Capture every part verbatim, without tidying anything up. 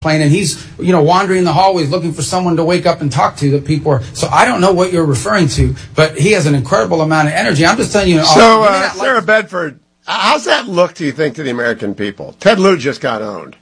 plane, and he's, you know, wandering the hallways looking for someone to wake up and talk to that people are. So I don't know what you're referring to, but he has an incredible amount of energy. I'm just telling you. So, uh, Sarah like- Bedford, how's that look, do you think, to the American people? Ted Lieu just got owned.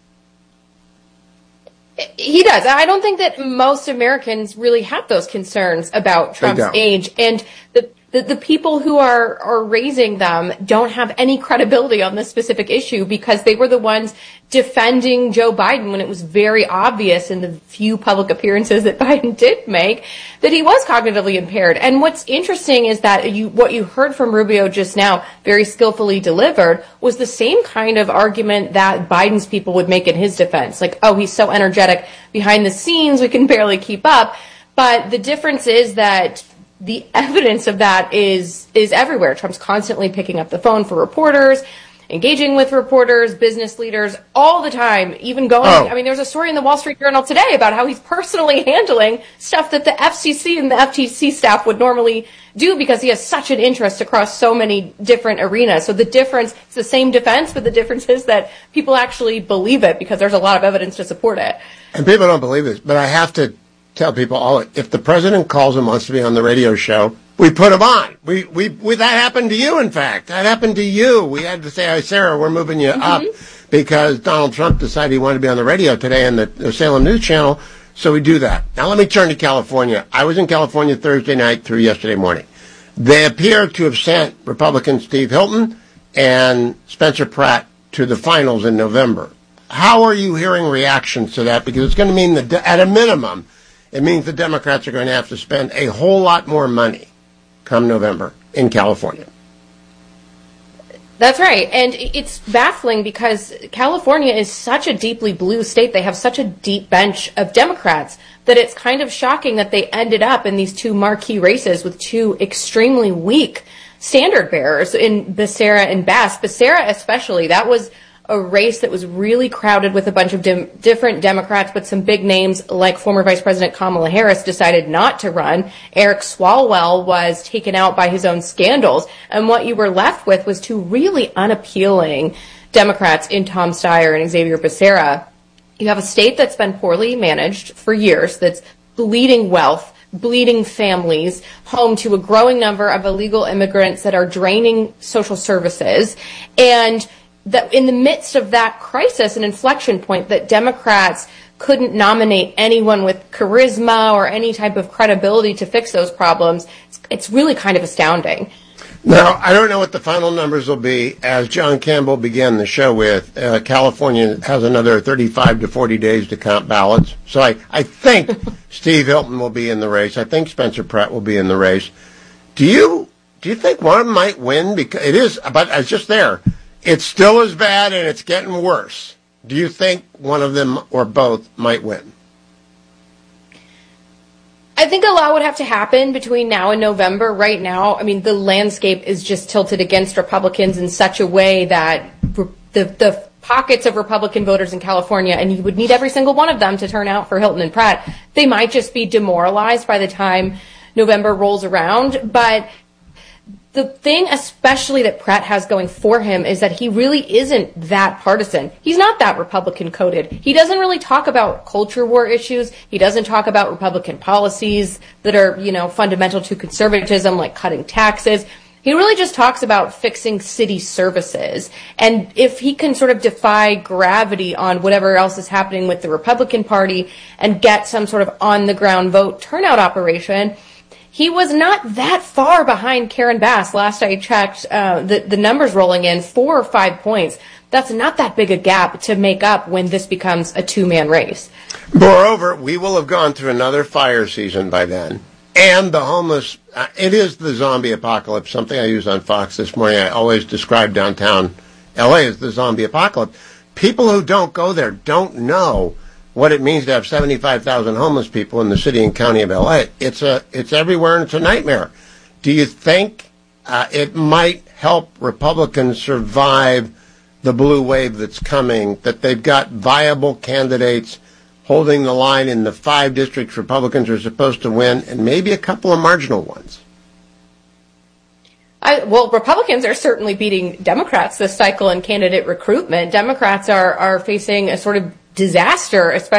He does. I don't think that most Americans really have those concerns about Trump's age. And the, the the people who are, are raising them don't have any credibility on this specific issue because they were the ones defending Joe Biden when it was very obvious in the few public appearances that Biden did make that he was cognitively impaired. And what's interesting is that you what you heard from Rubio just now, very skillfully delivered, was the same kind of argument that Biden's people would make in his defense. Like, oh, he's so energetic behind the scenes, we can barely keep up. But the difference is that the evidence of that is is everywhere. Trump's constantly picking up the phone for reporters, engaging with reporters, business leaders, all the time, even going, oh. I mean, there was a story in the Wall Street Journal today about how he's personally handling stuff that the F C C and the F T C staff would normally do because he has such an interest across so many different arenas. So the difference, it's the same defense, but the difference is that people actually believe it because there's a lot of evidence to support it. And people don't believe this, but I have to tell people all, if the president calls and wants to be on the radio show, we put him on. We, we, we, that happened to you, in fact. That happened to you. We had to say, hey, Sarah, we're moving you mm-hmm. up because Donald Trump decided he wanted to be on the radio today on the, the Salem News Channel. So we do that. Now let me turn to California. I was in California Thursday night through yesterday morning. They appear to have sent Republican Steve Hilton and Spencer Pratt to the finals in November. How are you hearing reactions to that? Because it's going to mean that, at a minimum, it means the Democrats are going to have to spend a whole lot more money come November in California. That's right. And it's baffling because California is such a deeply blue state. They have such a deep bench of Democrats that it's kind of shocking that they ended up in these two marquee races with two extremely weak standard bearers in Becerra and Bass. Becerra especially, that was a race that was really crowded with a bunch of dim- different Democrats, but some big names like former Vice President Kamala Harris decided not to run. Eric Swalwell was taken out by his own scandals. And what you were left with was two really unappealing Democrats in Tom Steyer and Xavier Becerra. You have a state that's been poorly managed for years, that's bleeding wealth, bleeding families, home to a growing number of illegal immigrants that are draining social services, and that in the midst of that crisis, an inflection point, that Democrats couldn't nominate anyone with charisma or any type of credibility to fix those problems. It's, it's really kind of astounding. Now, I don't know what the final numbers will be. As John Campbell began the show with, uh, California has another thirty-five to forty days to count ballots. So I, I think Steve Hilton will be in the race. I think Spencer Pratt will be in the race. Do you do you think one of them might win? Because it is, but it's just there. It's still as bad, and it's getting worse. Do you think one of them or both might win? I think a lot would have to happen between now and November. Right now, I mean, the landscape is just tilted against Republicans in such a way that the, the pockets of Republican voters in California, and you would need every single one of them to turn out for Hilton and Pratt, they might just be demoralized by the time November rolls around. But the thing especially that Pratt has going for him is that he really isn't that partisan. He's not that Republican coded. He doesn't really talk about culture war issues. He doesn't talk about Republican policies that are, you know, fundamental to conservatism, like cutting taxes. He really just talks about fixing city services. And if he can sort of defy gravity on whatever else is happening with the Republican Party and get some sort of on-the-ground vote turnout operation, he was not that far behind Karen Bass. Last I checked, uh, the, the numbers rolling in, four or five points. That's not that big a gap to make up when this becomes a two-man race. Moreover, we will have gone through another fire season by then. And the homeless, uh, it is the zombie apocalypse, something I used on Fox this morning. I always describe downtown L A as the zombie apocalypse. People who don't go there don't know what it means to have seventy-five thousand homeless people in the city and county of L A. It's a, it's everywhere, and it's a nightmare. Do you think uh, it might help Republicans survive the blue wave that's coming, that they've got viable candidates holding the line in the five districts Republicans are supposed to win, and maybe a couple of marginal ones? I, well, Republicans are certainly beating Democrats this cycle in candidate recruitment. Democrats are, are facing a sort of disaster, especially